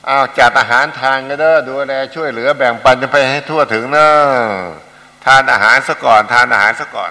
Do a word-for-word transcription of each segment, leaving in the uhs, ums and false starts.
อ้าวจัดอาหารทานกันเด้อดูแลช่วยเหลือแบ่งปันจะไปให้ทั่วถึงเนอะทานอาหารซะก่อนทานอาหารซะก่อน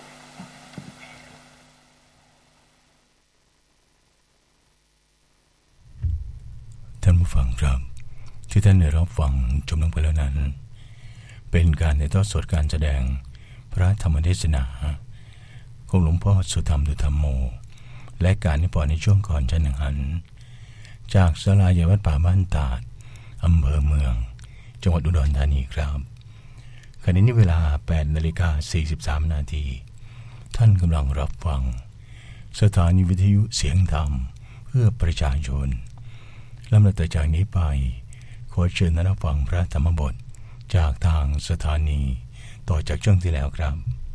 ท่านผู้ฟังครับที่ท่านได้รับฟังจบลงไปแล้วนั้นเป็นการถ่ายทอดสดการแสดงพระธรรมเทศนาของหลวงพ่อสุธรรมดุธรรมโมและการนิพนธ์ในช่วงก่อนฉันหนึ่งหันจากศาลาใหญ่วัดป่าบ้านตาดอำเภอเมืองจังหวัดอุดรธานีครับขณะนี้เวลา แปดนาฬิกาสี่สิบสาม นาทีท่านกำลังรับฟังสถานีวิทยุเสียงธรรมเพื่อประชาชนลำดับต่อจากนี้ไปขอเชิญท่านรับฟังพระธรรมบทจากทางสถานีต่อจากช่วงที่แล้วครับ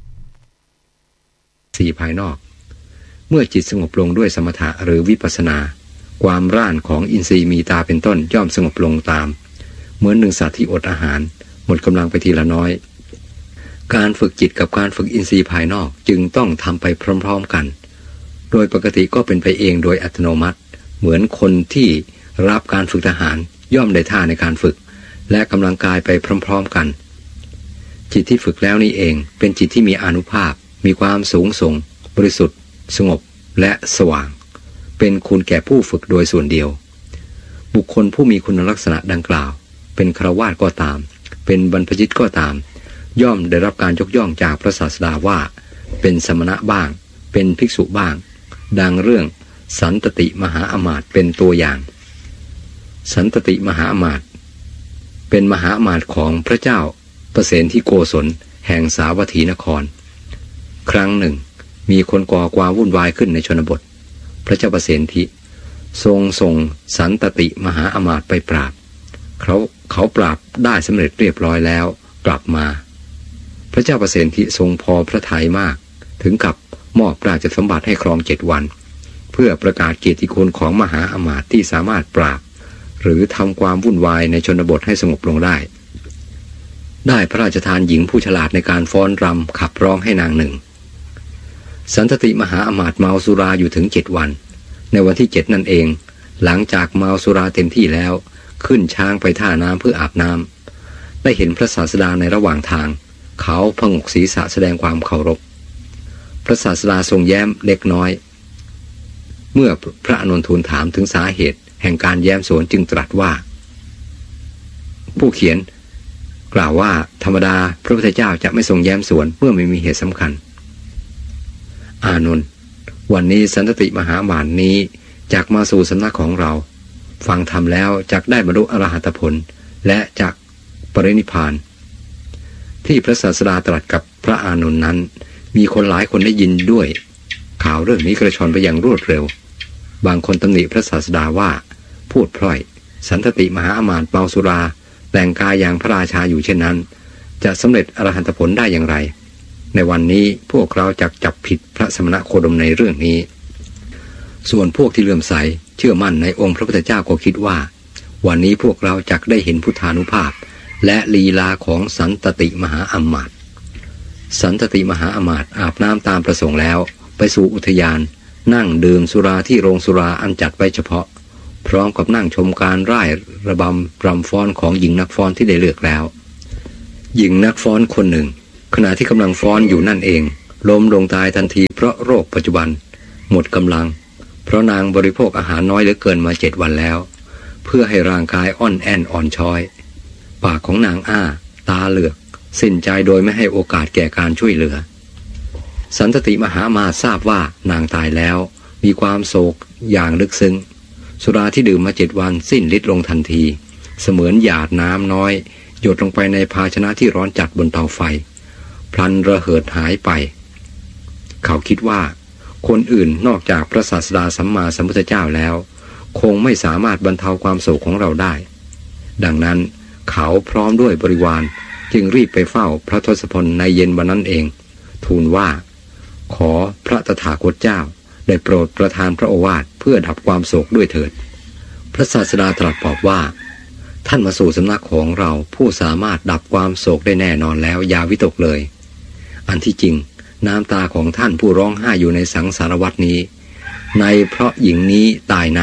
สี่ภายนอกเมื่อจิตสงบลงด้วยสมถะหรือวิปัสสนาความร่านของอินทรีย์มีตาเป็นต้นย่อมสงบลงตามเหมือนหนึ่งสัตว์ที่อดอาหารหมดกำลังไปทีละน้อยการฝึกจิตกับการฝึกอินทรีย์ภายนอกจึงต้องทำไปพร้อมๆกันโดยปกติก็เป็นไปเองโดยอัตโนมัติเหมือนคนที่รับการฝึกทหารย่อมได้ท่าในการฝึกและกำลังกายไปพร้อมๆกันจิตที่ฝึกแล้วนี่เองเป็นจิตที่มีอานุภาพมีความสูงส่งบริสุทธิ์สงบและสว่างเป็นคุณแก่ผู้ฝึกโดยส่วนเดียวบุคคลผู้มีคุณลักษณะดังกล่าวเป็นฆราวาสก็ตามเป็นบรรพชิตก็ตามย่อมได้รับการยกย่องจากพระศาสดาว่าเป็นสมณะบ้างเป็นภิกษุบ้างดังเรื่องสันตติมหาอมาตย์เป็นตัวอย่างสันตติมหาอมาตย์เป็นมหาอมาตย์ของพระเจ้าประเสนที่โกศลแห่งสาวัตถีนครครั้งหนึ่งมีคนก่อความวุ่นวายขึ้นในชนบทพระเจ้าประเสนทิทรงส่งสันตติมหาอมาตย์ไปปราบเขาเขาปราบได้สำเร็จเรียบร้อยแล้วกลับมาพระเจ้าประเสนทิทรงพอพระทัยมากถึงกับมอบราชสมบัติให้ครองเจ็ดวันเพื่อประกาศเกียรติคุณของมหาอมาตย์ที่สามารถปราบหรือทำความวุ่นวายในชนบทให้สงบลงได้ได้พระราชทานหญิงผู้ฉลาดในการฟ้อนรำขับร้องให้นางหนึ่งสันตติมหาอมาตย์เมาสุราอยู่ถึงเจ็ดวันในวันที่เจ็ดนั่นเองหลังจากเมาสุราเต็มที่แล้วขึ้นช้างไปท่าน้ำเพื่ออาบน้ำได้เห็นพระศาสดาในระหว่างทางเขาผงกศีรษะแสดงความเคารพพระศาสดาทรงแย้มเล็กน้อยเมื่อพระอานนท์ทูลถามถึงสาเหตุแห่งการแย้มสวนจึงตรัสว่าผู้เขียนกล่าวว่าธรรมดาพระพุทธเจ้าจะไม่ทรงแย้มสวนเมื่อไม่มีเหตุสำคัญอานนท์วันนี้สันตติมหาอมาตย์นี้จักมาสู่สำนักของเราฟังธรรมแล้วจักได้บรรลุอรหัตผลและจักปรินิพพานที่พระศาสดาตรัสกับพระอานนท์นั้นมีคนหลายคนได้ยินด้วยข่าวเรื่องนี้กระชอนไปอย่างรวดเร็วบางคนตำหนิพระศาสดาว่าพูดพร่อยสันตติมหาอมาตย์เมาสุราแต่งกายอย่างพระราชาอยู่เช่นนั้นจะสำเร็จอรหันตผลได้อย่างไรในวันนี้พวกเราจักจับผิดพระสมณโคดมในเรื่องนี้ส่วนพวกที่เลื่อมใสเชื่อมั่นในองค์พระพุทธเจ้าก็คิดว่าวันนี้พวกเราจักได้เห็นพุทธานุภาพและลีลาของสันตติมหาอมาตย์สันตติมหาอมาตย์อาบน้ำตามประสงค์แล้วไปสู่อุทยานนั่งดื่มสุราที่โรงสุราอันจัดไว้เฉพาะพร้อมกับนั่งชมการร่ายระบำรำฟ้อนของหญิงนักฟ้อนที่ได้เลือกแล้วหญิงนักฟ้อนคนหนึ่งขณะที่กำลังฟ้อนอยู่นั่นเองล้มลงตายทันทีเพราะโรคปัจจุบันหมดกำลังเพราะนางบริโภคอาหารน้อยเหลือเกินมาเจ็ดวันแล้วเพื่อให้ร่างกายอ่อนแอนอ่อนช้อยปากของนางอ้าตาเหลือกสิ้นใจโดยไม่ให้โอกาสแก่การช่วยเหลือสันตติมหาอมาตย์ทราบว่านางตายแล้วมีความโศกอย่างลึกซึ้งสุราที่ดื่มมาเจ็ดวันสิ้นฤทธิ์ลงทันทีเสมือนหยาดน้ำน้อยหยดลงไปในภาชนะที่ร้อนจัดบนเตาไฟพลันระเหิดหายไปเขาคิดว่าคนอื่นนอกจากพระศาสดาสัมมาสัมพุทธเจ้าแล้วคงไม่สามารถบรรเทาความโศกของเราได้ดังนั้นเขาพร้อมด้วยบริวารจึงรีบไปเฝ้าพระทศพลในเย็นวันนั้นเองทูลว่าขอพระตถาคตเจ้าได้โปรดประทานพระโอวาทเพื่อดับความโศกด้วยเถิดพระศาสดาตรัสตอบว่าท่านมาสู่สำนักของเราผู้สามารถดับความโศกได้แน่นอนแล้วอย่าวิตกเลยอันที่จริงน้ำตาของท่านผู้ร้องไห้อยู่ในสังสารวัฏนี้ในเพราะหญิงนี้ตายนั้น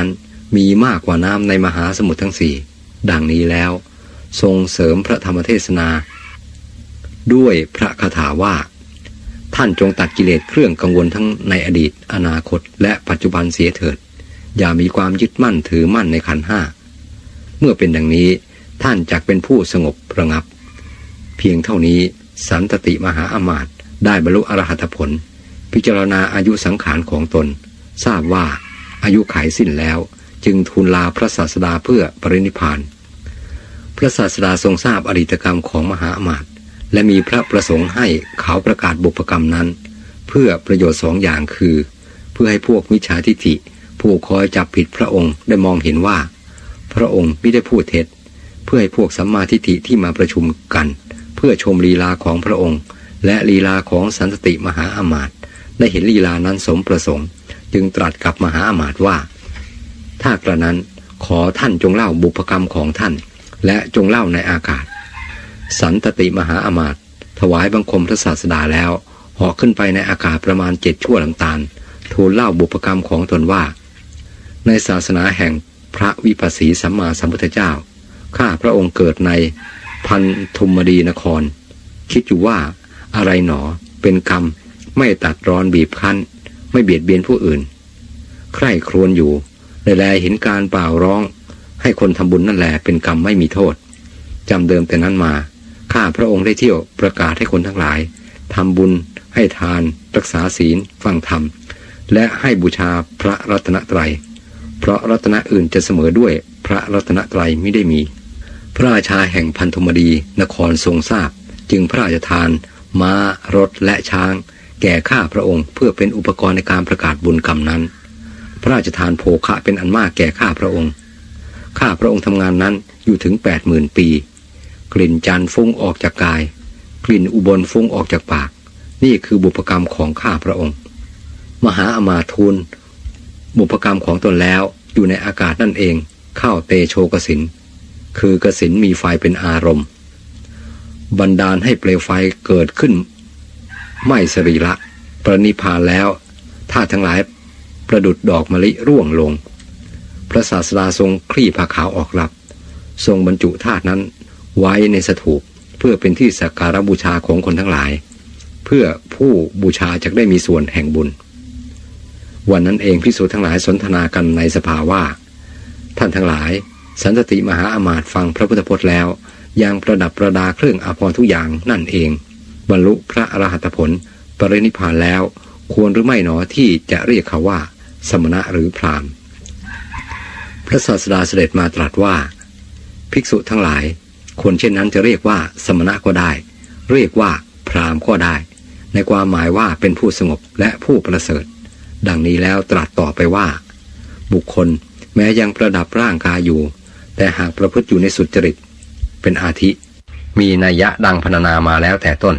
มีมากกว่าน้ำในมหาสมุทรทั้งสี่ดังนี้แล้วทรงเสริมพระธรรมเทศนาด้วยพระคาถาว่าท่านจงตัดกิเลสเครื่องกังวลทั้งในอดีตอนาคตและปัจจุบันเสียเถิดอย่ามีความยึดมั่นถือมั่นในขันธ์ห้าเมื่อเป็นดังนี้ท่านจักเป็นผู้สงบระงับเพียงเท่านี้สันตติมหาอมาตย์ได้บรรลุอรหัตผลพิจารณาอายุสังขารของตนทราบว่าอายุขัยสิ้นแล้วจึงทูลลาพระศาสดาเพื่อปรินิพพานพระศาสดาทรงทราบอดีตกรรมของมหาอมาตย์และมีพระประสงค์ให้เขาประกาศบุพกรรมนั้นเพื่อประโยชน์สองอย่างคือเพื่อให้พวกมิจฉาทิฏฐิผู้คอยจับผิดพระองค์ได้มองเห็นว่าพระองค์ไม่ได้พูดเท็จเพื่อให้พวกสัมมาทิฏฐิที่มาประชุมกันเพื่อชมลีลาของพระองค์และลีลาของสันตติมหาอมาตย์ได้เห็นลีลานั้นสมประสงค์จึงตรัสกับมหาอมาตย์ว่าถ้ากระนั้นขอท่านจงเล่าบุพกรรมของท่านและจงเล่าในอากาศสันตติมหาอมาตย์ถวายบังคมพระศาสดาแล้วเหาะขึ้นไปในอากาศประมาณเจ็ดชั่วลำตาลทูลเล่าบุพกรรมของตนว่าในศาสนาแห่งพระวิปัสสีสัมมาสัมพุทธเจ้าข้าพระองค์เกิดในพันธุมดีนครคิดอยู่ว่าอะไรหนอเป็นกรรมไม่ตัดร้อนบีบคั้นไม่เบียดเบียนผู้อื่นใคร่ครวญอยู่แลเห็นการเปล่าร้องให้คนทำบุญนั่นแหละเป็นกรรมไม่มีโทษจำเดิมแต่นั้นมาข้าพระองค์ได้เที่ยวประกาศให้คนทั้งหลายทำบุญให้ทานรักษาศีลฟังธรรมและให้บูชาพระรัตนตรัยเพราะรัตนะอื่นจะเสมอด้วยพระรัตนตรัยไม่ได้มีพระราชาแห่งพันธุมดีนครทรงทราบจึงพระราชทานม้ารถและช้างแก่ข้าพระองค์เพื่อเป็นอุปกรณ์ในการประกาศบุญกรรมนั้นพระราชทานโภคะเป็นอันมากแก่ข้าพระองค์ข้าพระองค์ทำงานนั้นอยู่ถึงแปดหมื่นปีกลิ่นจันทร์ฟุ้งออกจากกายกลิ่นอุบลฟุ้งออกจากปากนี่คือบุพกรรมของข้าพระองค์มหาอมาตย์ทูลบุพกรรมของตนแล้วอยู่ในอากาศนั่นเองเข้าเตโชกสินคือกสินมีไฟเป็นอารมณ์บันดาลให้เปลวไฟเกิดขึ้นไหม้สรีระปรินิพพานแล้วธาตุทั้งหลายประดุจดอกมะลิร่วงลงพระศาสดาทรงคลี่ผ้าขาวออกรับทรงบรรจุธาตุนั้นไว้ในสถูปเพื่อเป็นที่สักการบูชาของคนทั้งหลายเพื่อผู้บูชาจะได้มีส่วนแห่งบุญวันนั้นเองภิกษุทั้งหลายสนทนากันในสภาว่าท่านทั้งหลายสันตติมหาอมาตย์ฟังพระพุทธพจน์แล้วยังประดับประดาเครื่องอาภรณ์ทุกอย่างนั่นเองบรรลุพระอรหัตผลปรินิพพานแล้วควรหรือไม่หนอที่จะเรียกเขาว่าสมณะหรือพราหมณ์พระศาสดาเสด็จมาตรัสว่าภิกษุทั้งหลายคนเช่นนั้นจะเรียกว่าสมณะก็ได้เรียกว่าพราหมณ์ก็ได้ในความหมายว่าเป็นผู้สงบและผู้ประเสริฐดังนี้แล้วตรัสต่อไปว่าบุคคลแม้ยังประดับร่างกายอยู่แต่หากประพฤติอยู่ในสุจริตเป็นอาทิมีนัยยะดังพรรณนามาแล้วแต่ต้น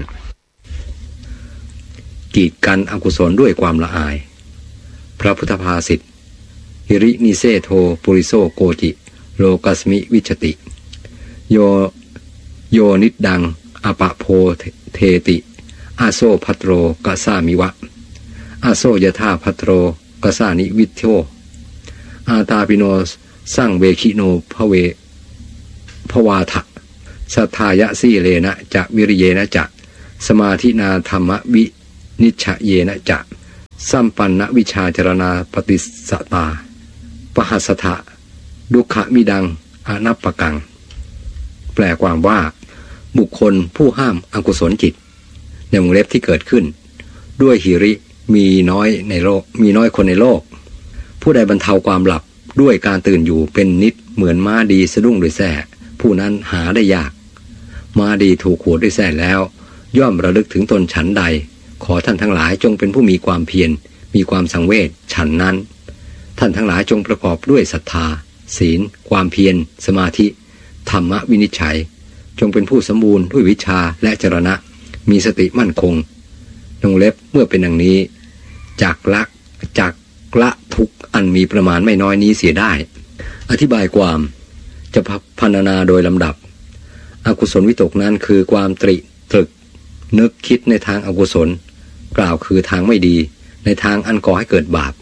กีดกันอกุศลด้วยความละอายพระพุทธภาษิตหิรินิเซโทปุริโสโกจิโลกัสมิวิชติโยโยนิดดังอปะโพเทติอาโซพัตโรกะสามิวะอาโซยธาพัตโรกะสานิวิโทอาตาปิโนสร้างเวคิโนภเวภวาทะสัทธายะสีเลนะจะวิริเยนะจะสมาธินาธรรมวินิชเยนะจะสัมปันนวิชาจรณาปฏิสตาปหัสถะดุขะมิดังอนัปปกังแปลความว่าบุคคลผู้ห้ามอกุศลจิตในวงเล็บที่เกิดขึ้นด้วยหิริมีน้อยในโลกมีน้อยคนในโลกผู้ใดบรรเทาความหลับด้วยการตื่นอยู่เป็นนิดเหมือนม้าดีสะดุ้งด้วยแส้ผู้นั้นหาได้ยากม้าดีถูกขวดด้วยแส้แล้วย่อมระลึกถึงตนฉันใดขอท่านทั้งหลายจงเป็นผู้มีความเพียรมีความสังเวชฉันนั้นท่านทั้งหลายจงประกอบด้วยศรัทธาศีลความเพียรสมาธิธรรมวินิจฉัยจงเป็นผู้สมบูรณ์ด้วยวิชาและจรณะมีสติมั่นคงวงเล็บเมื่อเป็นดังนี้จากละจากละทุกอันมีประมาณไม่น้อยนี้เสียได้อธิบายความจะพรรณนาโดยลำดับอกุศลวิตกนั้นคือความตริตรึกนึกคิดในทางอกุศลกล่าวคือทางไม่ดีในทางอันก่อให้เกิดบาป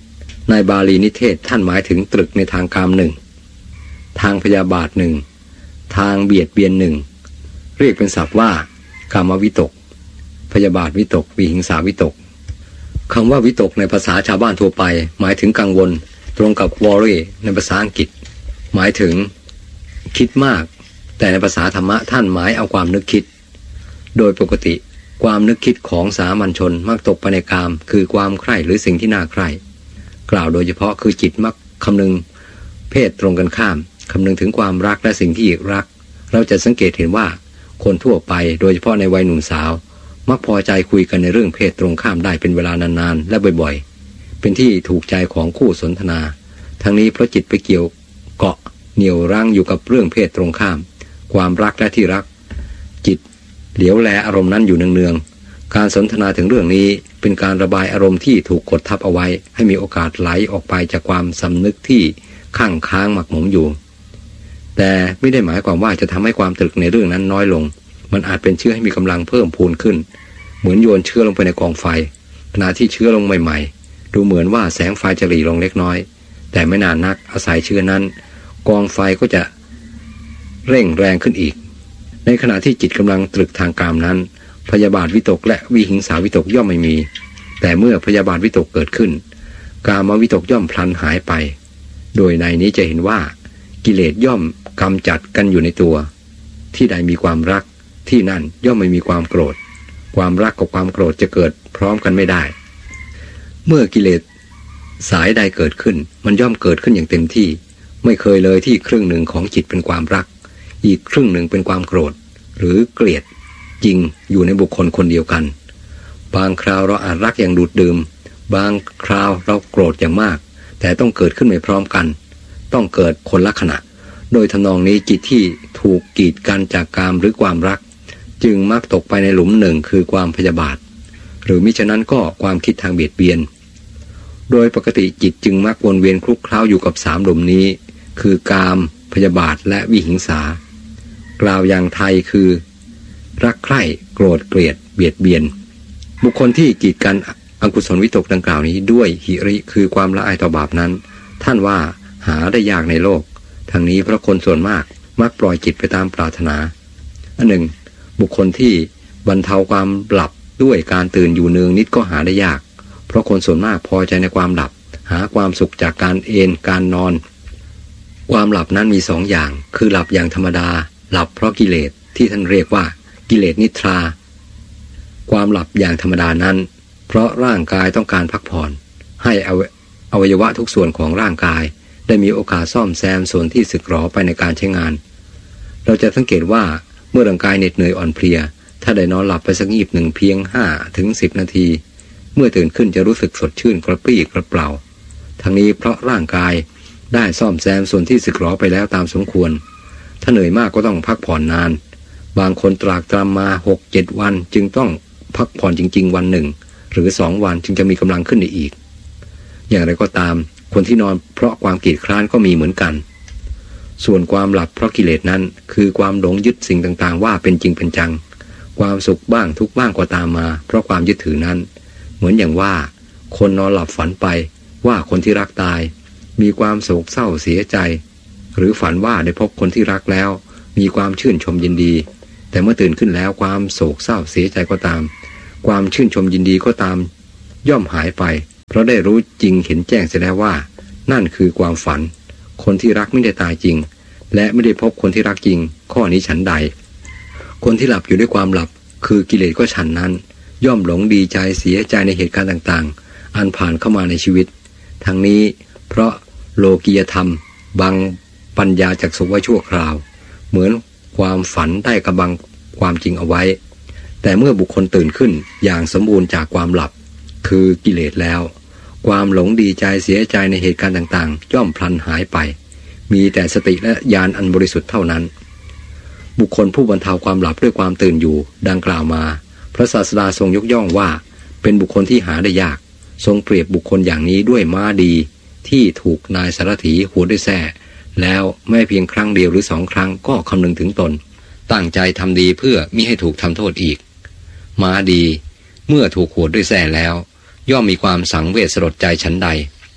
ในบาลีนิเทศท่านหมายถึงตรึกในทางกามหนึ่งทางพยาบาทหนึ่งทางเบียดเบียนหนึ่งเรียกเป็นศัพท์ว่ากามวิตกพยาบาทวิตกวิหิงสาวิตกคำว่าวิตกในภาษาชาวบ้านทั่วไปหมายถึงกังวลตรงกับ worry ในภาษาอังกฤษหมายถึงคิดมากแต่ในภาษาธรรมะท่านหมายเอาความนึกคิดโดยปกติความนึกคิดของสามัญชนมักตกไปในกามคือความใคร่หรือสิ่งที่น่าใคร่กล่าวโดยเฉพาะคือจิตมักคำนึงเพศตรงกันข้ามคำนึงถึงความรักและสิ่งที่รักเราจะสังเกตเห็นว่าคนทั่วไปโดยเฉพาะในวัยหนุ่มสาวมักพอใจคุยกันในเรื่องเพศตรงข้ามได้เป็นเวลานานๆและบ่อยๆเป็นที่ถูกใจของคู่สนทนาทั้งนี้เพราะจิตไปเกี่ยวเกาะเหนี่ยวรั้งอยู่กับเรื่องเพศตรงข้ามความรักและที่รักจิตเหลียวแลอารมณ์นั้นอยู่เนืองๆการสนทนาถึงเรื่องนี้เป็นการระบายอารมณ์ที่ถูกกดทับเอาไว้ให้มีโอกาสไหลออกไปจากความสำนึกที่ข้างค้างหมักหมมอยู่แต่ไม่ได้หมายความว่าจะทำให้ความตรึกในเรื่องนั้นน้อยลงมันอาจเป็นเชื้อให้มีกำลังเพิ่มพูนขึ้นเหมือนโยนเชื้อลงไปในกองไฟขณะที่เชื้อลงใหม่ๆดูเหมือนว่าแสงไฟจะหรี่ลงเล็กน้อยแต่ไม่นานนักอาศัยเชื้อนั้นกองไฟก็จะเร่งแรงขึ้นอีกในขณะที่จิตกำลังตรึกทางกามนั้นพยาบาทวิตกและวิหิงสาวิตกย่อมไม่มีแต่เมื่อพยาบาทวิตกเกิดขึ้นกามวิตกย่อมพลันหายไปโดยในนี้จะเห็นว่ากิเลสย่อมกำจัดกันอยู่ในตัวที่ใดมีความรักที่นั่นย่อมไม่มีความโกรธความรักกับความโกรธจะเกิดพร้อมกันไม่ได้เมื่อกิเลสสายใดเกิดขึ้นมันย่อมเกิดขึ้นอย่างเต็มที่ไม่เคยเลยที่ครึ่งหนึ่งของจิตเป็นความรักอีกครึ่งหนึ่งเป็นความโกรธหรือเกลียดจริงอยู่ในบุคคลคนเดียวกันบางคราวเราอาจรักอย่างดูดดื่มบางคราวเราโกรธอย่างมากแต่ต้องเกิดขึ้นไม่พร้อมกันต้องเกิดคนละขณะโดยทำนองนี้จิตที่ถูกกีดกันจากกามหรือความรักจึงมักตกไปในหลุมหนึ่งคือความพยาบาทหรือมิฉะนั้นก็ความคิดทางเบียดเบียนโดยปกติจิตจึงมักวนเวียนคลุกเคล้าอยู่กับสามหลุมนี้คือกามพยาบาทและวิหิงสากล่าวอย่างไทยคือรักใคร่โกรธเกลียดเบียดเบียนบุคคลที่กีดกันอกุศลวิตกดังกล่าวนี้ด้วยหิริคือความละอายต่อบาปนั้นท่านว่าหาได้ยากในโลกทั้งนี้เพราะคนส่วนมากมักปล่อยจิตไปตามปรารถนาอันหนึ่งบุคคลที่บรรเทาความหลับด้วยการตื่นอยู่เนืองนิดก็หาได้ยากเพราะคนส่วนมากพอใจในความหลับหาความสุขจากการเอนการนอนความหลับนั้นมีสองอย่างคือหลับอย่างธรรมดาหลับเพราะกิเลสที่ท่านเรียกว่ากิเลสนิทราความหลับอย่างธรรมดานั้นเพราะร่างกายต้องการพักผ่อนให้อวัยวะทุกส่วนของร่างกายได้มีโอกาสซ่อมแซมส่วนที่สึกหรอไปในการใช้งานเราจะสังเกตว่าเมื่อร่างกายเหน็ดเหนื่อยอ่อนเพลียถ้าได้นอนหลับไปสักงีบหนึ่งเพียงห้าถึงสิบนาทีเมื่อตื่นขึ้นจะรู้สึกสดชื่นกระปรี้กระเปร่าทั้งนี้เพราะร่างกายได้ซ่อมแซมส่วนที่สึกหรอไปแล้วตามสมควรถ้าเหนื่อยมากก็ต้องพักผ่อนนานบางคนตรากตรำมาหกเจ็ดวันจึงต้องพักผ่อนจริงๆวันหนึ่งหรือสองวันจึงจะมีกำลังขึ้นได้อีกอย่างไรก็ตามคนที่นอนเพราะความเกียจคร้านก็มีเหมือนกันส่วนความหลับเพราะกิเลสนั้นคือความหลงยึดสิ่งต่างๆว่าเป็นจริงเป็นจังความสุขบ้างทุกข์บ้างก็ตามมาเพราะความยึดถือนั้นเหมือนอย่างว่าคนนอนหลับฝันไปว่าคนที่รักตายมีความโศกเศร้าเสียใจหรือฝันว่าได้พบคนที่รักแล้วมีความชื่นชมยินดีแต่เมื่อตื่นขึ้นแล้วความโศกเศร้าเสียใจก็ตามความชื่นชมยินดีก็ตามย่อมหายไปเพราะได้รู้จริงเห็นแจ้งเสียแล้วว่านั่นคือความฝันคนที่รักไม่ได้ตายจริงและไม่ได้พบคนที่รักจริงข้อนี้ฉันใดคนที่หลับอยู่ด้วยความหลับคือกิเลสก็ฉันนั้นย่อมหลงดีใจเสียใจในเหตุการณ์ต่างๆอันผ่านเข้ามาในชีวิตทั้งนี้เพราะโลกียธรรมบังปัญญาจักษุไว้ชั่วคราวเหมือนความฝันได้กำบังความจริงเอาไว้แต่เมื่อบุคคลตื่นขึ้นอย่างสมบูรณ์จากความหลับคือกิเลสแล้วความหลงดีใจเสียใจในเหตุการณ์ต่างๆย่อมพลันหายไปมีแต่สติและญาณอันบริสุทธิ์เท่านั้นบุคคลผู้บรรเทาความหลับด้วยความตื่นอยู่ดังกล่าวมาพระศาสดาทรงยกย่องว่าเป็นบุคคลที่หาได้ยากทรงเปรียบบุคคลอย่างนี้ด้วยม้าดีที่ถูกนายสารถีหัวด้วยแส้แล้วแม้เพียงครั้งเดียวหรือสองครั้งก็คำนึงถึงตนตั้งใจทำดีเพื่อมิให้ถูกทำโทษอีกม้าดีเมื่อถูกหัวด้วยแส้แล้วย่อมมีความสังเวชสลดใจฉันใด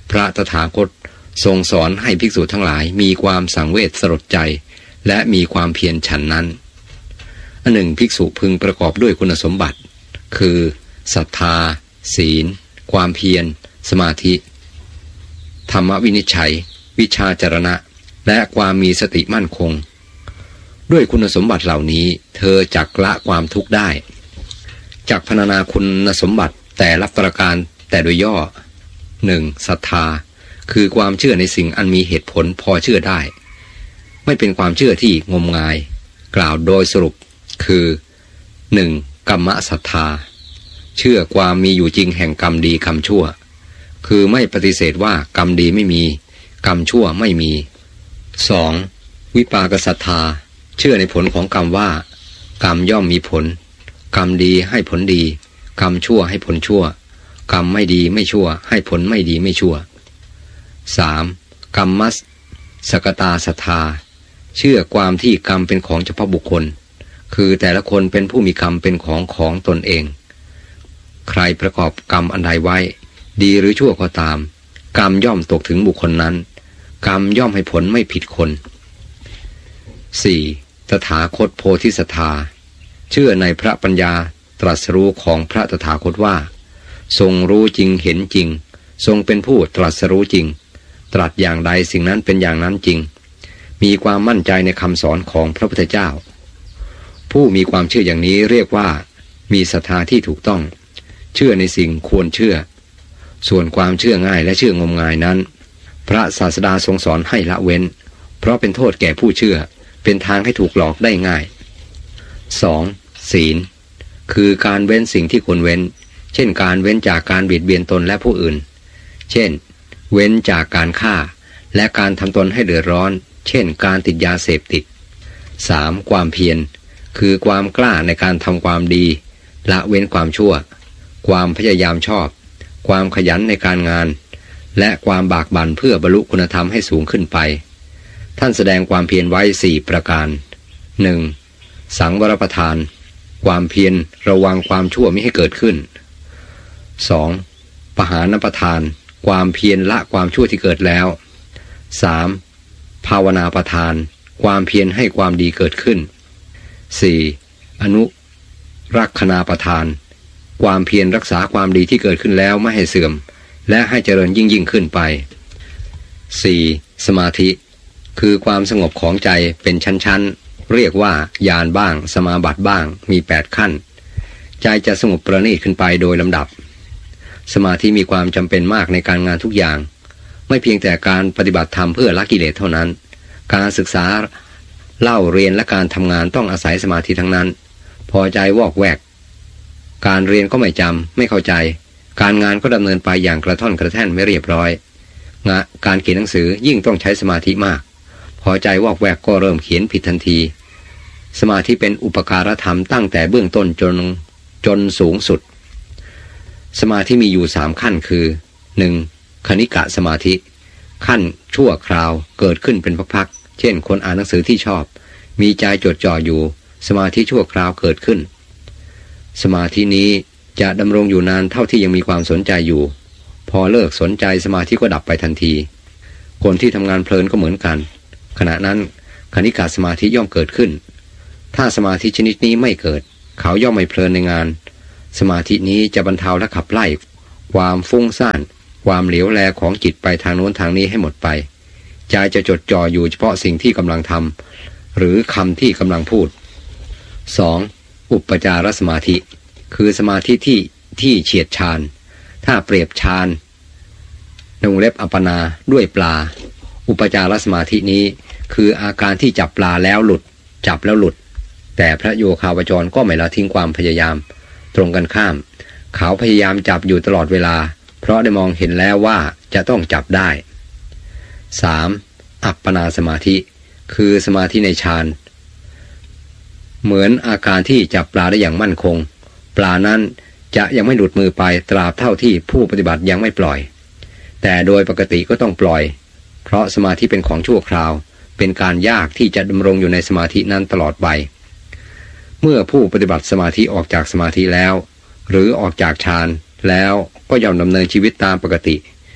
พระตถาคตทรงสอนให้ภิกษุทั้งหลายมีความสังเวชสลดใจและมีความเพียรฉันนั้นอันหนึ่งภิกษุพึงประกอบด้วยคุณสมบัติคือศรัทธาศีลความเพียรสมาธิธรรมวินิจฉัยวิชาจรณะและความมีสติมั่นคงด้วยคุณสมบัติเหล่านี้เธอจักละความทุกข์ได้จักพรรณนาคุณสมบัติแต่ละประการแต่โดยย่อ หนึ่ง. ศรัทธาคือความเชื่อในสิ่งอันมีเหตุผลพอเชื่อได้ไม่เป็นความเชื่อที่งมงายกล่าวโดยสรุปคือ หนึ่ง. กัมมศรัทธาเชื่อความมีอยู่จริงแห่งกรรมดีกรรมชั่วคือไม่ปฏิเสธว่ากรรมดีไม่มีกรรมชั่วไม่มี สอง. วิปากศรัทธาเชื่อในผลของกรรมว่ากรรมย่อมมีผลกรรมดีให้ผลดีกรรมชั่วให้ผลชั่วกรรมไม่ดีไม่ชั่วให้ผลไม่ดีไม่ชั่ว สาม. กัมมัสสกตาศรัทธาเชื่อความที่กรรมเป็นของเฉพาะบุคคลคือแต่ละคนเป็นผู้มีกรรมเป็นของของตนเองใครประกอบกรรมอันใดไว้ดีหรือชั่วก็ตามกรรมย่อมตกถึงบุคคลนั้นกรรมย่อมให้ผลไม่ผิดคน สี่. ตถาคตโพธิศรัทธาเชื่อในพระปัญญาตรัสรู้ของพระตถาคตว่าทรงรู้จริงเห็นจริงทรงเป็นผู้ตรัสรู้จริงตรัสอย่างใดสิ่งนั้นเป็นอย่างนั้นจริงมีความมั่นใจในคำสอนของพระพุทธเจ้าผู้มีความเชื่ออย่างนี้เรียกว่ามีศรัทธาที่ถูกต้องเชื่อในสิ่งควรเชื่อส่วนความเชื่อง่ายและเชื่องมงายนั้นพระศาสดาทรงสอนให้ละเว้นเพราะเป็นโทษแก่ผู้เชื่อเป็นทางให้ถูกหลอกได้ง่าย สอง. ศีลคือการเว้นสิ่งที่ควรเว้นเช่นการเว้นจากการเบียดเบียนตนและผู้อื่นเช่นเว้นจากการฆ่าและการทำตนให้เดือดร้อนเช่นการติดยาเสพติด สาม. ความเพียรคือความกล้าในการทำความดีละเว้นความชั่วความพยายามชอบความขยันในการงานและความบากบั่นเพื่อบรรลุคุณธรรมให้สูงขึ้นไปท่านแสดงความเพียรไว้สี่ประการ หนึ่ง. สังวรประทานความเพียรระวังความชั่วมิให้เกิดขึ้น สอง. ปหานประทานความเพียรละความชั่วที่เกิดแล้ว สาม. ภาวนาประทานความเพียรให้ความดีเกิดขึ้น สี่. อนุรักขณาประทานความเพียรรักษาความดีที่เกิดขึ้นแล้วไม่ให้เสื่อมและให้เจริญยิ่งยิ่งขึ้นไป สี่. สมาธิคือความสงบของใจเป็นชั้นๆเรียกว่าญาณบ้างสมาบัติบ้างมีแปดขั้นใจจะสงบประณีตขึ้นไปโดยลำดับสมาธิมีความจำเป็นมากในการงานทุกอย่างไม่เพียงแต่การปฏิบัติธรรมเพื่อละกิเลสเท่านั้นการศึกษาเล่าเรียนและการทำงานต้องอาศัยสมาธิทั้งนั้นพอใจวอกแวกการเรียนก็ไม่จำไม่เข้าใจการงานก็ดำเนินไปอย่างกระท่อนกระแท่นไม่เรียบร้อยงานการเขียนหนังสือยิ่งต้องใช้สมาธิมากพอใจวอกแวกก็เริ่มเขียนผิดทันทีสมาธิเป็นอุปการธรรมตั้งแต่เบื้องต้นจนจนสูงสุดสมาธิมีอยู่สามขั้นคือ หนึ่ง. คณิกะสมาธิขั้นชั่วคราวเกิดขึ้นเป็นพักๆเช่นคนอ่านหนังสือที่ชอบมีใจจดจ่ออยู่สมาธิชั่วคราวเกิดขึ้นสมาธินี้จะดำรงอยู่นานเท่าที่ยังมีความสนใจอยู่พอเลิกสนใจสมาธิก็ดับไปทันทีคนที่ทำงานเพลินก็เหมือนกันขณะนั้นคณิกะสมาธิย่อมเกิดขึ้นถ้าสมาธิชนิดนี้ไม่เกิดเขาย่อมไม่เพลินในงานสมาธินี้จะบรรเทาและขับไล่ความฟุ้งซ่านความเหลวแลของจิตไปทางโน้นทางนี้ให้หมดไปใจจะจดจ่ออยู่เฉพาะสิ่งที่กำลังทำหรือคำที่กำลังพูด สอง. อุปจารสมาธิคือสมาธิที่ที่เฉียดฌานถ้าเปรียบฌานในวงเล็บอัปปนาด้วยปลาอุปจารสมาธินี้คืออาการที่จับปลาแล้วหลุดจับแล้วหลุดแต่พระโยคาวจรก็ไม่ละทิ้งความพยายามตรงกันข้ามเขาพยายามจับอยู่ตลอดเวลาเพราะได้มองเห็นแล้วว่าจะต้องจับได้ สาม. อัปปนาสมาธิคือสมาธิในฌานเหมือนอาการที่จับปลาได้อย่างมั่นคงปลานั้นจะยังไม่หลุดมือไปตราบเท่าที่ผู้ปฏิบัติยังไม่ปล่อยแต่โดยปกติก็ต้องปล่อยเพราะสมาธิเป็นของชั่วคราวเป็นการยากที่จะดำรงอยู่ในสมาธินั้นตลอดไปเมื่อผู้ปฏิบัติสมาธิออกจากสมาธิแล้วหรือออกจากฌานแล้วก็ย่อมดำเนินชีวิตตามปกติ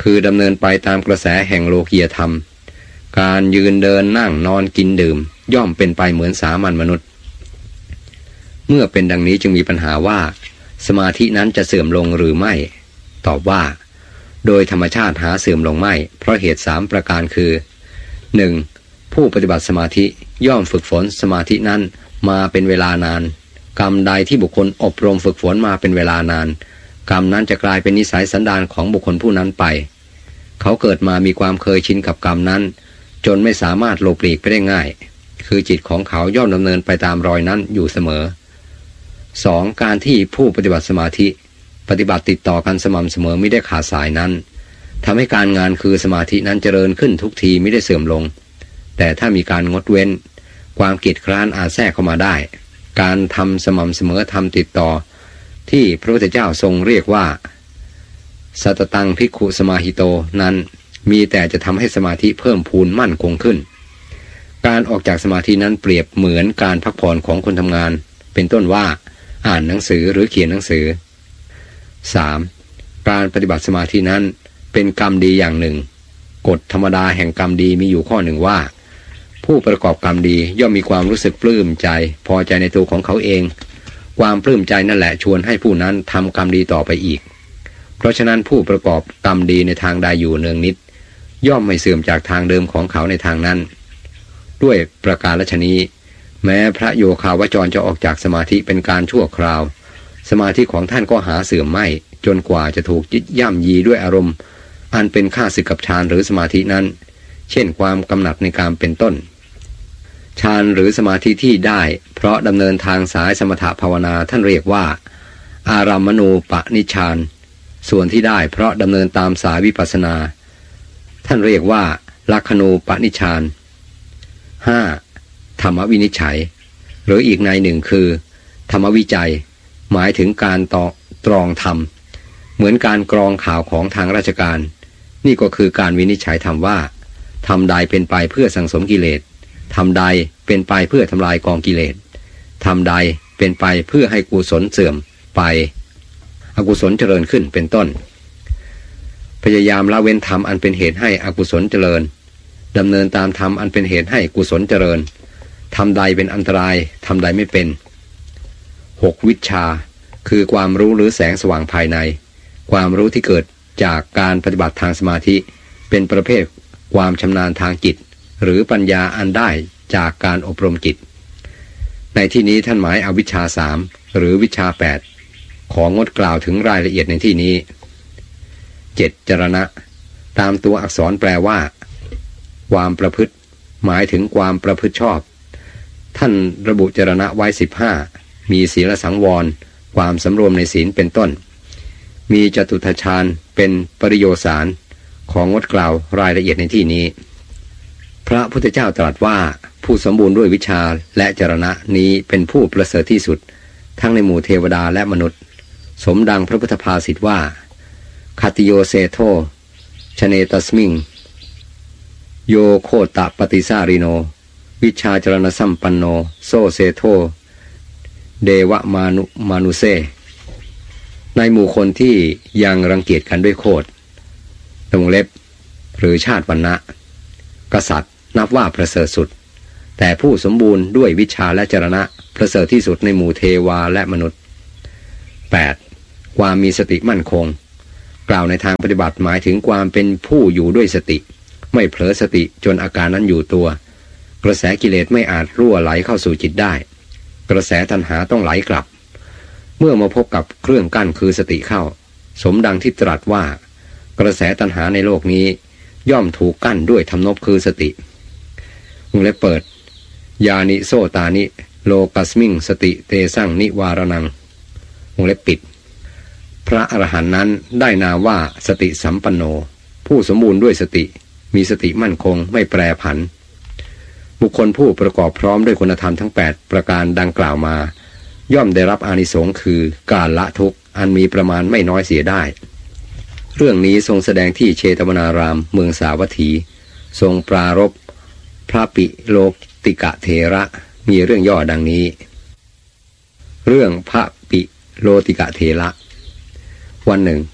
คือดำเนินไปตามกระแสแห่งโลกียธรรมการยืนเดินนั่งนอนกินดื่มย่อมเป็นไปเหมือนสามัญมนุษย์เมื่อเป็นดังนี้จึงมีปัญหาว่าสมาธินั้นจะเสื่อมลงหรือไม่ตอบว่าโดยธรรมชาติหาเสื่อมลงไม่เพราะเหตุสามประการคือ หนึ่ง. ผู้ปฏิบัติสมาธิย่อมฝึกฝนสมาธินั้นมาเป็นเวลานานกรรมใดที่บุคคลอบรมฝึกฝนมาเป็นเวลานานกรรมนั้นจะกลายเป็นนิสัยสันดานของบุคคลผู้นั้นไปเขาเกิดมามีความเคยชินกับกรรมนั้นจนไม่สามารถหลบหลีกไปได้ง่ายคือจิตของเขาย่อมดำเนินไปตามรอยนั้นอยู่เสมอ สอง. การที่ผู้ปฏิบัติสมาธิปฏิบัติติดต่อกันสม่ำเสมอไม่ได้ขาดสายนั้นทำให้การงานคือสมาธินั้นเจริญขึ้นทุกทีไม่ได้เสื่อมลงแต่ถ้ามีการงดเว้นความเกียจคร้านอาจแทรกเข้ามาได้การทำสม่ำเสมอทำติดต่อที่พระพุทธเจ้าทรงเรียกว่าสัตตังภิกขุสมาหิโตนั้นมีแต่จะทำให้สมาธิเพิ่มพูนมั่นคงขึ้นการออกจากสมาธินั้นเปรียบเหมือนการพักผ่อนของคนทำงานเป็นต้นว่าอ่านหนังสือหรือเขียนหนังสือ สาม. การปฏิบัติสมาธินั้นเป็นกรรมดีอย่างหนึ่งกฎธรรมดาแห่งกรรมดีมีอยู่ข้อหนึ่งว่าผู้ประกอบกรรมดีย่อมมีความรู้สึกปลื้มใจพอใจในตัวของเขาเองความปลื้มใจนั่นแหละชวนให้ผู้นั้นทำกรรมดีต่อไปอีกเพราะฉะนั้นผู้ประกอบกรรมดีในทางใดอยู่เนืองนิดย่อมไม่เสื่อมจากทางเดิมของเขาในทางนั้นด้วยประการฉะนี้แม้พระโยคาวจรจะออกจากสมาธิเป็นการชั่วคราวสมาธิของท่านก็หาเสื่อมไม่จนกว่าจะถูกยึดย่ำยีด้วยอารมณ์อันเป็นข้าศึกกับฌานหรือสมาธินั้นเช่นความกำหนัดในการเป็นต้นฌานหรือสมาธิที่ได้เพราะดำเนินทางสายสมถภาวนาท่านเรียกว่าอารัมมณูปนิชฌานส่วนที่ได้เพราะดำเนินตามสายวิปัสสนาท่านเรียกว่าลักขณูปนิชฌาน ห้า. ธรรมวินิจฉัยหรืออีกในหนึ่งคือธรรมวิจัยหมายถึงการต่อตรองธรรมเหมือนการกรองข่าวของทางราชการนี่ก็คือการวินิจฉัยธรรมว่าธรรมใดเป็นไปเพื่อสังสมกิเลสธรรมใดเป็นไปเพื่อทำลายกองกิเลสธรรมใดเป็นไปเพื่อให้กุศลเสื่อมไปอกุศลเจริญขึ้นเป็นต้นพยายามละเว้นธรรมอันเป็นเหตุให้อกุศลเจริญดำเนินตามธรรมอันเป็นเหตุให้กุศลเจริญธรรมใดเป็นอันตรายธรรมใดไม่เป็น หก. วิชชาคือความรู้หรือแสงสว่างภายในความรู้ที่เกิดจากการปฏิบัติทางสมาธิเป็นประเภทความชำนาญทางจิตหรือปัญญาอันได้จากการอบรมจิตในที่นี้ท่านหมายเอาวิชชาสามหรือวิชชาแปดของงดกล่าวถึงรายละเอียดในที่นี้ เจ็ด. จรณะตามตัวอักษรแปลว่าความประพฤติหมายถึงความประพฤติชอบท่านระบุจรณะไว้สิบห้ามีศีลสังวรความสำรวมในศีลเป็นต้นมีจตุตฌานเป็นปริโยสารของงดกล่าวรายละเอียดในที่นี้พระพุทธเจ้าตรัสว่าผู้สมบูรณ์ด้วยวิชาและจรณะนี้เป็นผู้ประเสริฐที่สุดทั้งในหมู่เทวดาและมนุษย์สมดังพระพุทธภาษิตว่าคติโยเซโธชเนตัสมิงโยโคตะปฏิสาริโนวิชาจรณสัมปันโนโซเซโธเดวะมานุมานุเซในหมู่คนที่ยังรังเกียจกันด้วยโคตรตรงเล็บหรือชาติวรรณะกษัตริย์นับว่าประเสริฐสุดแต่ผู้สมบูรณ์ด้วยวิชาและจรณะประเสริฐที่สุดในหมู่เทวาและมนุษย์ แปด. ความมีสติมั่นคงกล่าวในทางปฏิบัติหมายถึงความเป็นผู้อยู่ด้วยสติไม่เผลอสติจนอาการนั้นอยู่ตัวกระแสกิเลสไม่อาจรั่วไหลเข้าสู่จิตได้กระแสตัณหาต้องไหลกลับเมื่อมาพบกับเครื่องกั้นคือสติเข้าสมดังที่ตรัสว่ากระแสตัณหาในโลกนี้ย่อมถูกกั้นด้วยธรรมนพคือสติวงเล็บเปิดยานิโสตานิโลกัสมิงสติเตสั่งนิวารนังวงเล็บปิดพระอรหันต์นั้นได้นามว่าสติสัมปันโนผู้สมบูรณ์ด้วยสติมีสติมั่นคงไม่แปรผันบุคคลผู้ประกอบพร้อมด้วยคุณธรรมทั้งแปดประการดังกล่าวมาย่อมได้รับอานิสงส์คือการละทุกข์อันมีประมาณไม่น้อยเสียได้เรื่องนี้ทรงแสดงที่เชตวนารามเมืองสาวัตถีทรงปรารภพระปิโลติกะเถระมีเรื่องย่อดังนี้เรื่องพระปิโลติกะเถระวันหนึ่งพ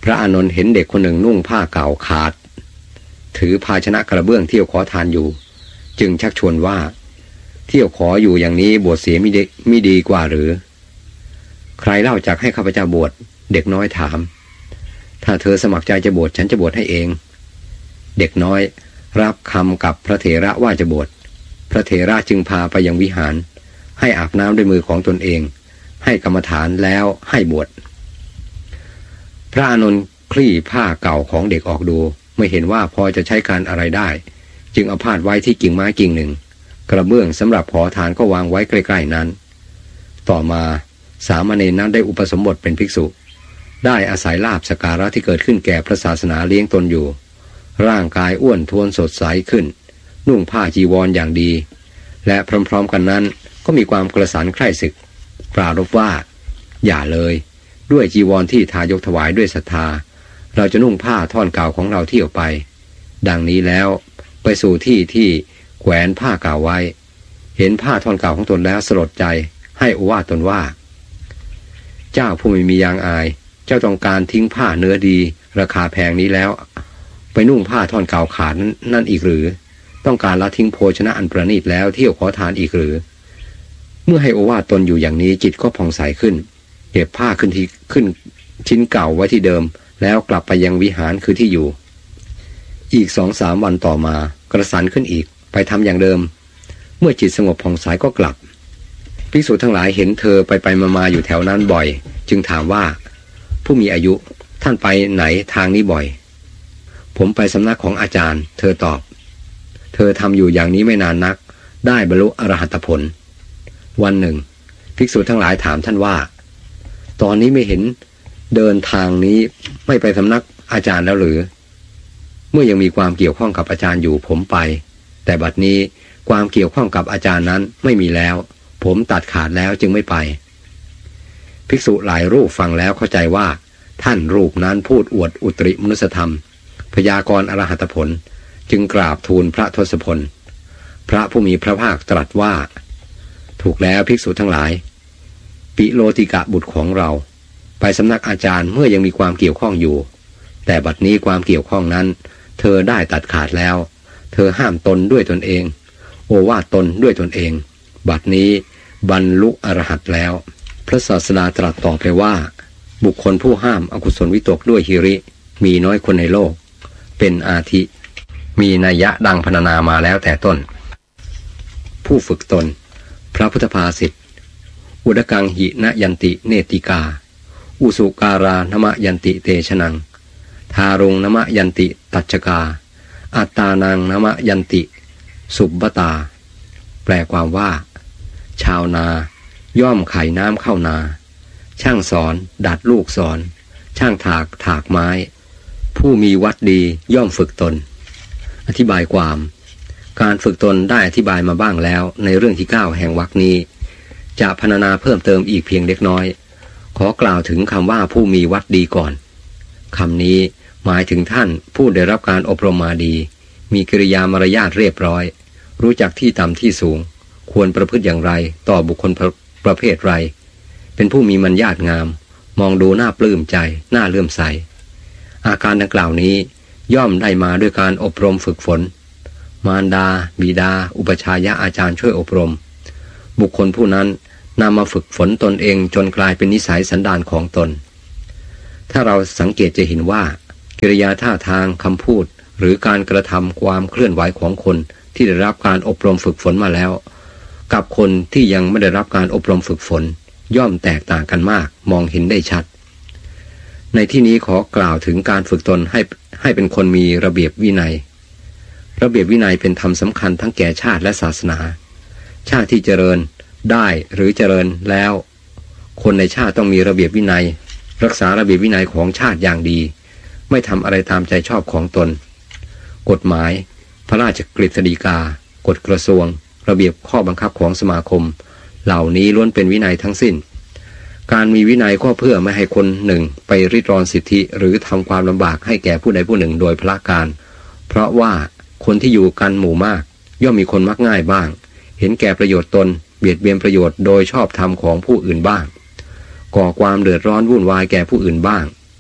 ระอานนท์เห็นเด็กคนหนึ่งนุ่งผ้าเก่าขาดถือภาชนะกระเบื้องเที่ยวขอทานอยู่จึงชักชวนว่าเที่ยวขออยู่อย่างนี้บวชเสียมิดีมิดีกว่าหรือใครเล่าจักให้ข้าพเจ้าบวชเด็กน้อยถามถ้าเธอสมัครใจจะบวชฉันจะบวชให้เองเด็กน้อยรับคำกับพระเถระว่าจะบวชพระเถระจึงพาไปยังวิหารให้อาบน้ำด้วยมือของตนเองให้กรรมฐานแล้วให้บวชพระอานนท์คลี่ผ้าเก่าของเด็กออกดูไม่เห็นว่าพอจะใช้การอะไรได้จึงเอาพาดไว้ที่กิ่งไม้กิ่งหนึ่งกระเบื้องสำหรับขอทานก็วางไว้ใกล้ๆนั้นต่อมาสามเณรนั้นได้อุปสมบทเป็นภิกษุได้อาศัยลาภสักการะที่เกิดขึ้นแก่พระศาสนาเลี้ยงตนอยู่ร่างกายอ้วนท้วนสดใสขึ้นนุ่งผ้าจีวร อ, อย่างดีและพร้อมๆกันนั้นก็มีความกระสันใคร่ศึกปรารภว่าอย่าเลยด้วยจีวรที่ทายกถวายด้วยศรัทธาเราจะนุ่งผ้าท่อนเก่าของเราเที่ยวไปดังนี้แล้วไปสู่ที่ที่แขวนผ้าเก่าไว้เห็นผ้าท่อนเก่าของตนแล้วสลดใจให้โอวาทตนว่าเจ้าผู้ไม่มียางอายเจ้าต้องการทิ้งผ้าเนื้อดีราคาแพงนี้แล้วไปนุ่งผ้าท่อนเก่าขาดนั้นนั่นอีกหรือต้องการละทิ้งโภชนะอันประณีตแล้วเที่ยวขอทานอีกหรือเมื่อให้โอวาทตนอยู่อย่างนี้จิตก็ผ่องใสขึ้นเก็บผ้าขึ้นที่ขึ้นชิ้นเก่าไว้ที่เดิมแล้วกลับไปยังวิหารคือที่อยู่อีกสองสามวันต่อมากระสันขึ้นอีกไปทำอย่างเดิมเมื่อจิตสงบผ่องใสก็กลับภิกษุทั้งหลายเห็นเธอไปไปมาๆอยู่แถวนั้นบ่อยจึงถามว่าผู้มีอายุท่านไปไหนทางนี้บ่อยผมไปสำนักของอาจารย์เธอตอบเธอทำอยู่อย่างนี้ไม่นานนักได้บรรลุอรหัตผลวันหนึ่งภิกษุทั้งหลายถามท่านว่าตอนนี้ไม่เห็นเดินทางนี้ไม่ไปสำนักอาจารย์แล้วหรือเมื่อยังมีความเกี่ยวข้องกับอาจารย์อยู่ผมไปแต่บัดนี้ความเกี่ยวข้องกับอาจารย์นั้นไม่มีแล้วผมตัดขาดแล้วจึงไม่ไปภิกษุหลายรูปฟังแล้วเข้าใจว่าท่านรูปนั้นพูดอวดอุตริมนุสธรรมพยากรณ์อรหัตผลจึงกราบทูลพระทศพลพระผู้มีพระภาคตรัสว่าถูกแล้วภิกษุทั้งหลายปิโลติกะบุตรของเราไปสำนักอาจารย์เมื่อยังมีความเกี่ยวข้องอยู่แต่บัดนี้ความเกี่ยวข้องนั้นเธอได้ตัดขาดแล้วเธอห้ามตนด้วยตนเองโอวาทตนด้วยตนเองบัดนี้บรรลุอรหัตแล้วพระศาสดาตรัสต่อไปว่าบุคคลผู้ห้ามอกุศลวิตกด้วยหิริมีน้อยคนในโลกเป็นอาทิมีนัยยะดังพรรณนามาแล้วแต่ต้นผู้ฝึกตนพระพุทธภาษิตอุดกังหินะยันติเนติกาอุสุการานมะยันติเตชนังทารุงนมะยันติตัจจกาอัตตานังนมะยันติสุบบตาแปลความว่าชาวนาย่อมไขน้ำเข้านาช่างสอนดัดลูกสอนช่างถากถากไม้ผู้มีวัดดีย่อมฝึกตนอธิบายความการฝึกตนได้อธิบายมาบ้างแล้วในเรื่องที่เก้าแห่งวรรคนี้จะพรรณนาเพิ่มเติมอีกเพียงเล็กน้อยขอกล่าวถึงคำว่าผู้มีวัดดีก่อนคำนี้หมายถึงท่านผู้ได้รับการอบรมมาดีมีกิริยามารยาทเรียบร้อยรู้จักที่ต่ำที่สูงควรประพฤติอย่างไรต่อบุคคลประ, ประเภทไรเป็นผู้มีมัญญาตงามมองดูน่าปลื้มใจน่าเลื่อมใสอาการดังกล่าวนี้ย่อมได้มาด้วยการอบรมฝึกฝนมารดาบิดาอุปชายะอาจารย์ช่วยอบรมบุคคลผู้นั้นนำมาฝึกฝนตนเองจนกลายเป็นนิสัยสันดานของตนถ้าเราสังเกตจะเห็นว่ากิริยาท่าทางคำพูดหรือการกระทำความเคลื่อนไหวของคนที่ได้รับการอบรมฝึกฝนมาแล้วกับคนที่ยังไม่ได้รับการอบรมฝึกฝนย่อมแตกต่างกันมากมองเห็นได้ชัดในที่นี้ขอกล่าวถึงการฝึกตนให้ให้เป็นคนมีระเบียบวินัยระเบียบวินัยเป็นธรรมสำคัญทั้งแก่ชาติและศาสนาชาติที่เจริญได้หรือเจริญแล้วคนในชาติต้องมีระเบียบวินัยรักษาระเบียบวินัยของชาติอย่างดีไม่ทำอะไรตามใจชอบของตนกฎหมายพระราชกฤษฎีกากฎกระทรวงระเบียบข้อบังคับของสมาคมเหล่านี้ล้วนเป็นวินัยทั้งสิ้นการมีวินัยก็เพื่อไม่ให้คนหนึ่งไปริดรอนสิทธิหรือทำความลำบากให้แก่ผู้ใดผู้หนึ่งโดยพละการเพราะว่าคนที่อยู่กันหมู่มากย่อมมีคนมักง่ายบ้างเห็นแก่ประโยชน์ตนเบียดเบียนประโยชน์โดยชอบธรรมของผู้อื่นบ้างก่อความเดือดร้อนวุ่นวายแก่ผู้อื่นบ้าง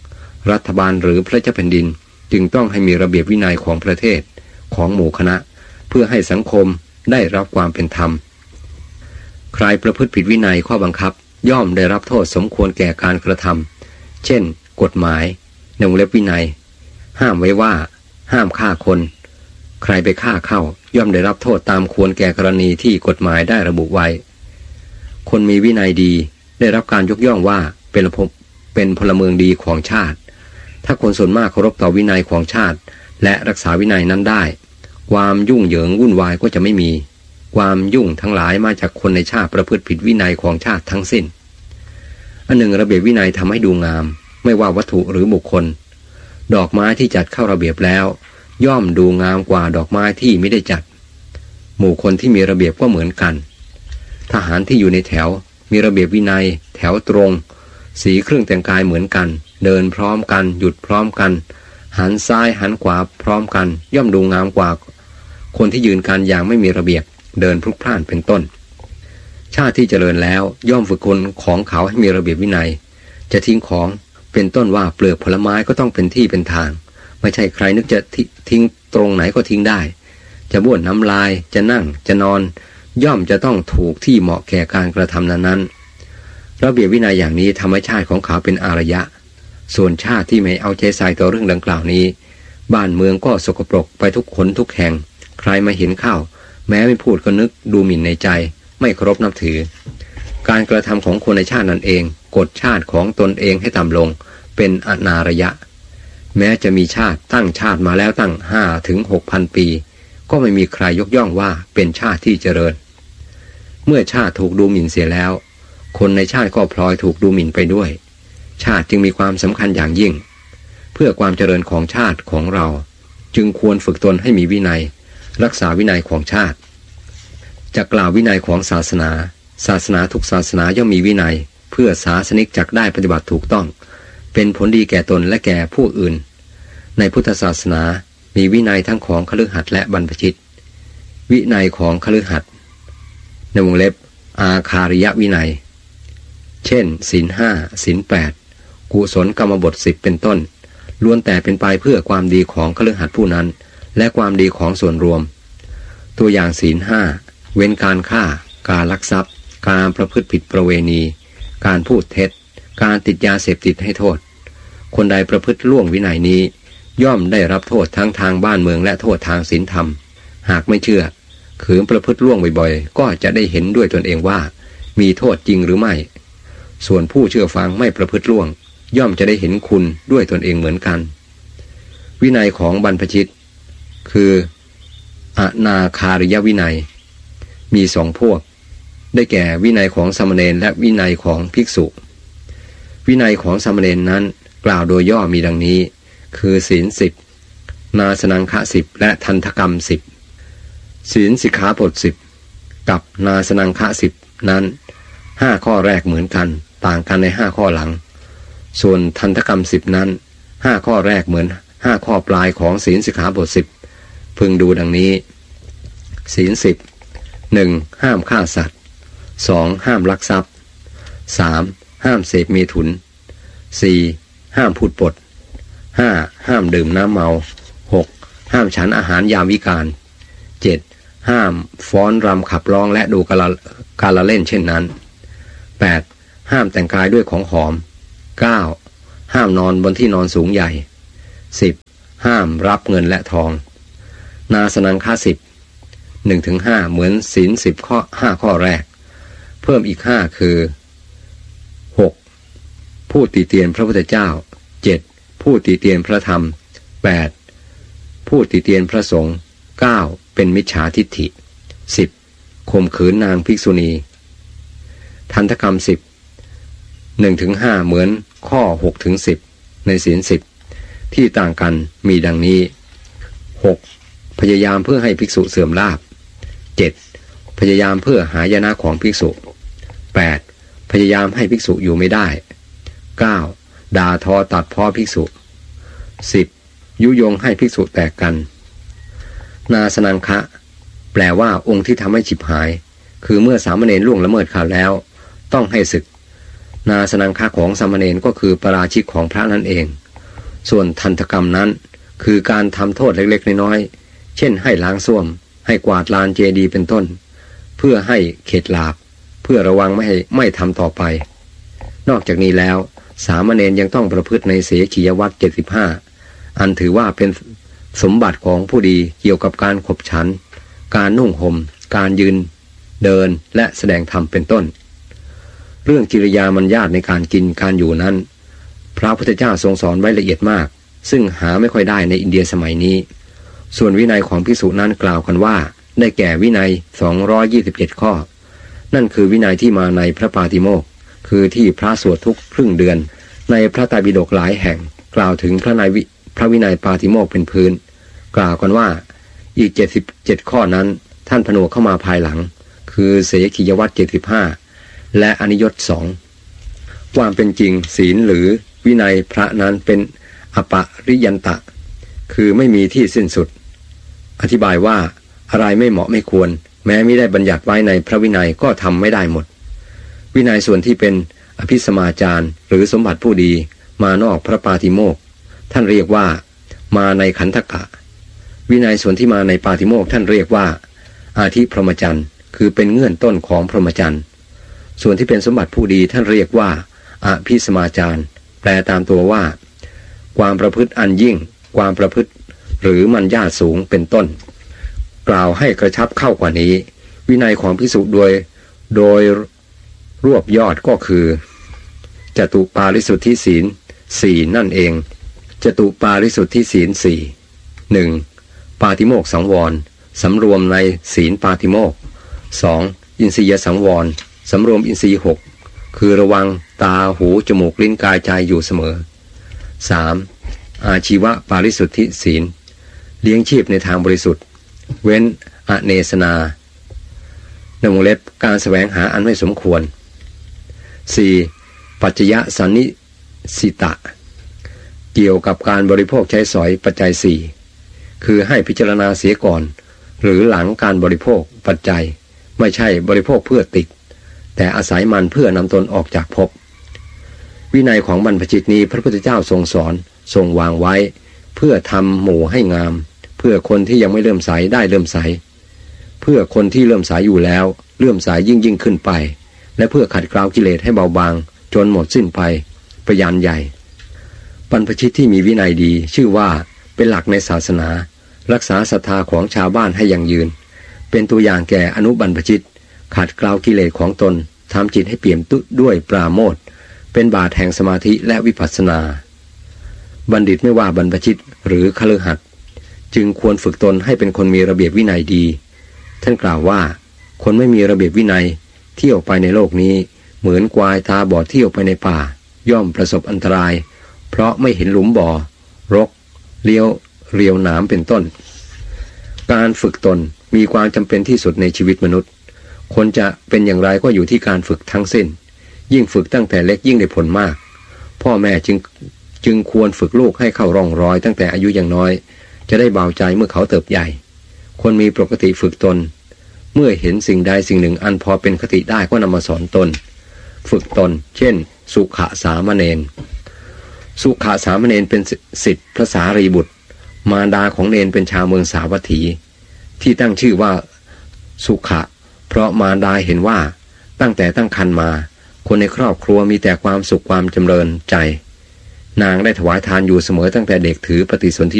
รัฐบาลหรือพระเจ้าแผ่นดินจึงต้องให้มีระเบียบวินัยของประเทศของหมู่คณะเพื่อให้สังคมได้รับความเป็นธรรมใครประพฤติผิดวินัยข้อบังคับย่อมได้รับโทษสมควรแก่การกระทำเช่นกฎหมายในวงเล็บวินัยห้ามไว้ว่าห้ามฆ่าคนใครไปฆ่าเข้าย่อมได้รับโทษตามควรแก่กรณีที่กฎหมายได้ระบุไว้คนมีวินัยดีได้รับการยกย่องว่าเป็นเป็นพลเมืองดีของชาติถ้าคนส่วนมากเคารพต่อวินัยของชาติและรักษาวินัยนั้นได้ความยุ่งเหยิงวุ่นวายก็จะไม่มีความยุ่งทั้งหลายมาจากคนในชาติประพฤติผิดวินัยของชาติทั้งสิ้นอันหนึ่งระเบียบวินัยทำให้ดูงามไม่ว่าวัตถุหรือบุคคลดอกไม้ที่จัดเข้าระเบียบแล้วย่อมดูงามกว่าดอกไม้ที่ไม่ได้จัดหมู่คนที่มีระเบียบก็เหมือนกันทหารที่อยู่ในแถวมีระเบียบวินัยแถวตรงสีเครื่องแต่งกายเหมือนกันเดินพร้อมกันหยุดพร้อมกันหันซ้ายหันขวาพร้อมกันย่อมดูงามกว่าคนที่ยืนกันอย่างไม่มีระเบียบเดินพลุกพล่านเป็นต้นชาติที่เจริญแล้วย่อมฝึกคนของเขาให้มีระเบียบวินัยจะทิ้งของเป็นต้นว่าเปลือกผลไม้ก็ต้องเป็นที่เป็นทางไม่ใช่ใครนึกจะทิ้งตรงไหนก็ทิ้งได้จะบ้วนน้ำลายจะนั่งจะนอนย่อมจะต้องถูกที่เหมาะแก่การกระทำนั้นๆระเบียบวินัยอย่างนี้ทำให้ชาติของเขาเป็นอารยะส่วนชาติที่ไม่เอาใจใส่ต่อเรื่องดังกล่าวนี้บ้านเมืองก็สกปรกไปทุกคนทุกแห่งใครมาเห็นเข้าแม้ไม่พูดก็นึกดูหมิ่นในใจไม่เคารพนับถือการกระทำของคนในชาตินั้นเองกดชาติของตนเองให้ต่ำลงเป็นอนารยะแม้จะมีชาติตั้งชาติมาแล้วตั้งห้าถึงหกพันปีก็ไม่มีใครยกย่องว่าเป็นชาติที่เจริญเมื่อชาติถูกดูหมิ่นเสียแล้วคนในชาติก็พลอยถูกดูหมิ่นไปด้วยชาติจึงมีความสำคัญอย่างยิ่งเพื่อความเจริญของชาติของเราจึงควรฝึกตนให้มีวินัยรักษาวินัยของชาติจะกล่าววินัยของศาสนาศาสนาทุกศาสนาย่อมมีวินัยเพื่อศาสนิกจักได้ปฏิบัติถูกต้องเป็นผลดีแก่ตนและแก่ผู้อื่นในพุทธศาสนามีวินัยทั้งของคฤหัสถ์และบรรพชิตวินัยของคฤหัสถ์ในวงเล็บอาคาริยวินัยเช่นศีลห้าศีลแปดกุศลกรรมบทสิบเป็นต้นล้วนแต่เป็นไปเพื่อความดีของคฤหัสถ์ผู้นั้นและความดีของส่วนรวมตัวอย่างศีลห้าเว้นการฆ่าการลักทรัพย์การประพฤติผิดประเวณีการพูดเท็จการติดยาเสพติดให้โทษคนใดประพฤติล่วงวินัยนี้ย่อมได้รับโทษทั้งทางบ้านเมืองและโทษทางศีลธรรมหากไม่เชื่อขืนประพฤติล่วงบ่อยๆก็จะได้เห็นด้วยตนเองว่ามีโทษจริงหรือไม่ส่วนผู้เชื่อฟังไม่ประพฤติล่วงย่อมจะได้เห็นคุณด้วยตนเองเหมือนกันวินัยของบรรพชิตคืออนาคาริยวินัยมีสองพวกได้แก่วินัยของสามเณรและวินัยของภิกษุวินัยของสามเณรนั้นกล่าวโดยย่อมีดังนี้คือศีลสิบนาสนังคะสิบและทันทกรรมสิบศีลสิกขาบทสิบกับนาสนังคะสิบนั้นห้าข้อแรกเหมือนกันต่างกันในห้าข้อหลังส่วนทันทกรรมสิบนั้นห้าข้อแรกเหมือนห้าข้อปลายของศีลสิกขาบทสิบพึงดูดังนี้ศีลสิบหนึ่งห้ามฆ่าสัตว์สองห้ามลักทรัพย์สามห้ามเสพเมถุนสี่ห้ามพูดปดห้าห้ามดื่มน้ำเมาหกห้ามฉันอาหารยามวิกาลเจ็ดห้ามฟ้อนรำขับร้องและดูกาละกาละเล่นเช่นนั้นแปดห้ามแต่งกายด้วยของหอมเก้าห้ามนอนบนที่นอนสูงใหญ่สิบห้ามรับเงินและทองนาสนังคะสิบหนึ่งถึงห้าเหมือนศีลสิบข้อห้าข้อแรกเพิ่มอีกห้าคือหกผู้ติเตียนพระพุทธเจ้าเจ็ดผู้ติเตียนพระธรรมแปดผู้ติเตียนพระสงฆ์เก้าเป็นมิจฉาทิฏฐิสิบข่มขืนนางภิกษุณีทันทกรรมสิบหนึ่งถึงห้าเหมือนข้อหกถึงสิบในศีลสิบที่ต่างกันมีดังนี้หกพยายามเพื่อให้ภิกษุเสื่อมลาภเจ็ดพยายามเพื่อหายนะของภิกษุแปดพยายามให้ภิกษุอยู่ไม่ได้เก้าด่าทอตัดพ้อภิกษุสิบยุยงให้ภิกษุแตกกันนาสนังคะแปลว่าองค์ที่ทำให้ฉิบหายคือเมื่อสามเณรล่วงละเมิดเขาแล้วต้องให้ศึกนาสนังคะของสามเณรก็คือปราชิกของพระนั่นเองส่วนทันตกรรมนั้นคือการทำโทษเล็กๆน้อยๆเช่นให้ล้างส้วมให้กวาดลานเจดีย์เป็นต้นเพื่อให้เข็ดหลาบเพื่อระวังไม่ให้ไม่ทำต่อไปนอกจากนี้แล้วสามเณรยังต้องประพฤติในเสขียวัตรเจ็ดสิบห้าอันถือว่าเป็นสมบัติของผู้ดีเกี่ยวกับการขบฉันการนุ่งห่มการยืนเดินและแสดงธรรมเป็นต้นเรื่องกิริยามัญญาตในการกินการอยู่นั้นพระพุทธเจ้าทรงสอนไว้ละเอียดมากซึ่งหาไม่ค่อยได้ในอินเดียสมัยนี้ส่วนวินัยของภิกษุนั้นกล่าวกันว่าได้แก่วินัยสองร้อยยี่สิบเจ็ดข้อนั่นคือวินัยที่มาในพระปาติโมกข์คือที่พระสวดทุกครึ่งเดือนในพระไตรปิฎกหลายแห่งกล่าวถึงพระนายพระวินัยปาติโมกข์เป็นพื้นกล่าวกันว่าอีกเจ็ดสิบเจ็ดข้อนั้นท่านผนวกเข้ามาภายหลังคือเสขียวัตรเจ็ดสิบห้าและอนิยตสองความเป็นจริงศีลหรือวินัยพระนั้นเป็นอปริยันตะคือไม่มีที่สิ้นสุดอธิบายว่าอะไรไม่เหมาะไม่ควรแม้ไม่ได้บัญญัติไว้ในพระวินัยก็ทำไม่ได้หมดวินัยส่วนที่เป็นอภิสมาจารหรือสมบัติผู้ดีมานอกพระปาติโมกข์ท่านเรียกว่ามาในขันธกะวินัยส่วนที่มาในปาติโมกข์ท่านเรียกว่าอาทิพรหมจรรย์คือเป็นเงื่อนต้นของพรหมจรรย์ส่วนที่เป็นสมบัติผู้ดีท่านเรียกว่าอภิสมาจารแปลตามตัวว่าความประพฤติอันยิ่งความประพฤติหรือมัญญาสูงเป็นต้นกล่าวให้กระชับเข้ากว่านี้วินัยของภิกษุโดยโดยรวบยอดก็คือจตุปาริสุทธิศีลสี่นั่นเองจตุปาริสุทธิศีลสี่ หนึ่งปาติโมกข์สังวรสำรวมในศีลปาติโมกข์ สองอินทรียสังวรสำรวมอินทรีย์หกคือระวังตาหูจมูกลิ้นกายใจอยู่เสมอ สามอาชีวปาริสุทธิศีลเลี้ยงชีพในทางบริสุทธิ์เว้นอเนสนาในวงเล็บการแสวงหาอันไม่สมควร สี่ปัจจยสันนิสิตะเกี่ยวกับการบริโภคใช้สอยปัจจัยสี่คือให้พิจารณาเสียก่อนหรือหลังการบริโภคปัจจัยไม่ใช่บริโภคเพื่อติดแต่อาศัยมันเพื่อนำตนออกจากภพวินัยของบรรพชิตนี้พระพุทธเจ้าทรงสอนทรงวางไว้เพื่อทำหมู่ให้งามเพื่อคนที่ยังไม่เริ่มใสได้เริ่มใสเพื่อคนที่เริ่มใสอยู่แล้วเริ่มใสยิ่งยิ่งขึ้นไปและเพื่อขัดเกลากิเลสให้เบาบางจนหมดสิ้นไปประยานใหญ่บรรพชิตที่มีวินัยดีชื่อว่าเป็นหลักในศาสนารักษาศรัทธาของชาวบ้านให้ยั่งยืนเป็นตัวอย่างแก่อนุบรรพชิตขัดเกลากิเลสของตนทำจิตให้เปี่ยมด้วยปราโมทย์เป็นบาตรแห่งสมาธิและวิปัสสนาบัณฑิตไม่ว่าบรรพชิตหรือคฤหัสถ์จึงควรฝึกตนให้เป็นคนมีระเบียบวินัยดีท่านกล่าวว่าคนไม่มีระเบียบวินัยเที่ยวไปในโลกนี้เหมือนควายตาบอดเที่ยวไปในป่าย่อมประสบอันตรายเพราะไม่เห็นหลุมบ่อรกเลี้ยวเรียวหนามเป็นต้นการฝึกตนมีความจำเป็นที่สุดในชีวิตมนุษย์คนจะเป็นอย่างไรก็อยู่ที่การฝึกทั้งสิ้นยิ่งฝึกตั้งแต่เล็กยิ่งได้ผลมากพ่อแม่จึงจึงควรฝึกลูกให้เข้าร่องรอยตั้งแต่อายุยังน้อยจะได้เบาใจเมื่อเขาเติบใหญ่คนมีปกติฝึกตนเมื่อเห็นสิ่งใดสิ่งหนึ่งอันพอเป็นคติได้ก็นำมาสอนตนฝึกตนเช่นสุขสามเณรสุขสามเณรเป็นศิษย์พระสารีบุตรมารดาของเณรเป็นชาวเมืองสาวัตถีที่ตั้งชื่อว่าสุขะเพราะมารดาเห็นว่าตั้งแต่ตั้งครรภ์มาคนในครอบครัวมีแต่ความสุขความจำเริญใจนางได้ถวายทานอยู่เสมอตั้งแต่เด็กถือปฏิสนธิ